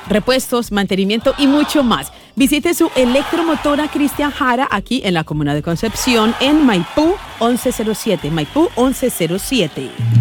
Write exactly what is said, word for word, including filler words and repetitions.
repuestos, mantenimiento y mucho más. Visite su electromotora Cristian Jara aquí en la comuna de Concepción en Maipú once cero siete. Maipú once cero siete.